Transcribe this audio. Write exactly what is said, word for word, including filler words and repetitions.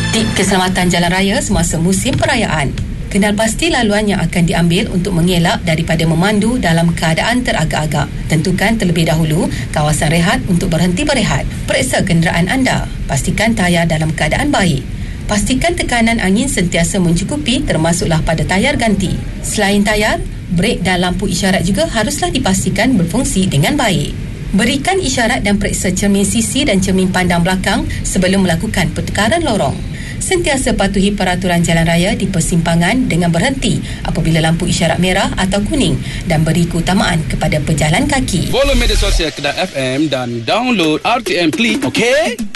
Tip keselamatan jalan raya semasa musim perayaan. Kenal pasti laluan yang akan diambil untuk mengelak daripada memandu dalam keadaan teragak-agak. Tentukan terlebih dahulu kawasan rehat untuk berhenti berehat. Periksa kenderaan anda. Pastikan tayar dalam keadaan baik. Pastikan tekanan angin sentiasa mencukupi termasuklah pada tayar ganti. Selain tayar, brek dan lampu isyarat juga haruslah dipastikan berfungsi dengan baik. Berikan isyarat dan periksa cermin sisi dan cermin pandang belakang sebelum melakukan pertukaran lorong. Sentiasa patuhi peraturan jalan raya di persimpangan dengan berhenti apabila lampu isyarat merah atau kuning dan beri keutamaan kepada pejalan kaki. Follow media sosial Kedah F M dan download R T M Click, okey?